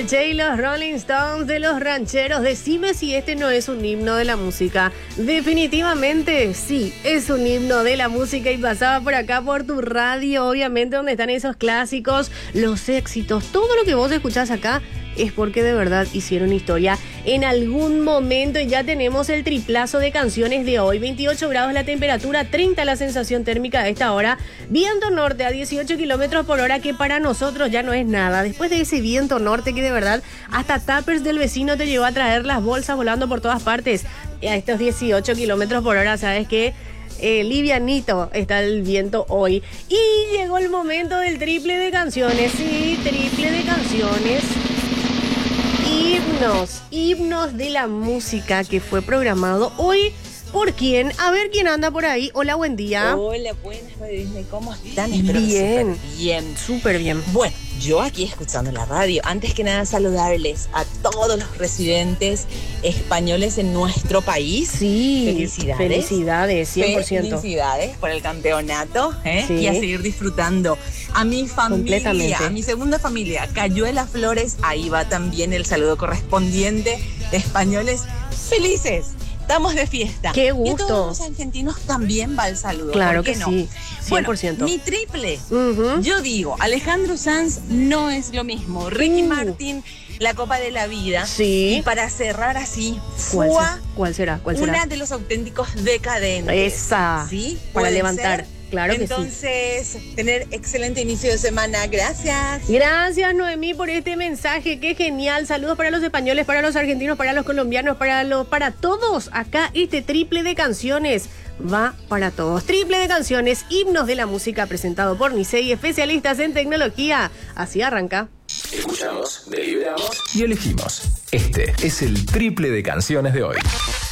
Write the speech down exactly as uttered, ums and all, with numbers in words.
H y los Rolling Stones de los rancheros. Decime si este no es un himno de la música. Definitivamente sí, es un himno de la música y pasaba por acá por tu radio, obviamente, donde están esos clásicos, los éxitos, todo lo que vos escuchás acá es porque de verdad hicieron historia en algún momento. Y ya tenemos el triplazo de canciones de hoy. veintiocho grados la temperatura, treinta la sensación térmica de esta hora. Viento norte a dieciocho kilómetros por hora, que para nosotros ya no es nada. Después de ese viento norte que de verdad hasta tuppers del vecino te llevó a traer las bolsas volando por todas partes. A estos dieciocho kilómetros por hora, ¿sabes qué? Eh, livianito está el viento hoy. Y llegó el momento del triple de canciones. Sí, triple de canciones. Himnos, himnos de la música que fue programado hoy. ¿Por quién? A ver quién anda por ahí. Hola, buen día. Hola, buenas, Radio Disney. ¿Cómo están? Espero bien, que bien. Súper bien. Bueno, yo aquí escuchando la radio. Antes que nada, saludarles a todos los residentes españoles en nuestro país. Sí, felicidades. Felicidades, cien por ciento. Felicidades por el campeonato, ¿eh? Sí. Y a seguir disfrutando. A mi familia, a mi segunda familia, Cayuela Flores, ahí va también el saludo correspondiente de españoles felices. Estamos de fiesta. ¡Qué gusto! Y a todos los argentinos también va el saludo. Claro ¿por qué que no? sí, cien por ciento. Bueno, mi triple. Uh-huh. Yo digo, Alejandro Sanz no es lo mismo. Ricky Uh. Martin, la Copa de la Vida. Sí. Y para cerrar así, ¿Cuál, fue será? ¿Cuál será? ¿Cuál será? una de los auténticos decadentes. Esa. ¿Sí? Para ¿Pueden levantar. ser? Claro que sí. Entonces, tener excelente inicio de semana. Gracias. Gracias, Noemí, por este mensaje. Qué genial. Saludos para los españoles, para los argentinos, para los colombianos, para los, para todos. Acá este triple de canciones va para todos. Triple de canciones, himnos de la música, presentado por Nisei, especialistas en tecnología. Así arranca. Escuchamos, deliberamos y elegimos. Este es el triple de canciones de hoy.